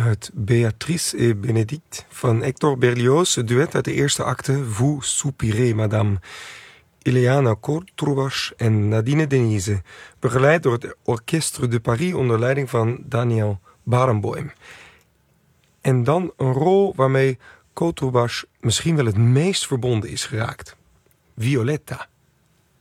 uit Béatrice et Bénédicte van Hector Berlioz, het duet uit de eerste acte Vous soupirez, madame. Ileana Courtois en Nadine Denise, begeleid door het Orchestre de Paris onder leiding van Daniel Barenboim. En dan een rol waarmee Courtois misschien wel het meest verbonden is geraakt. Violetta.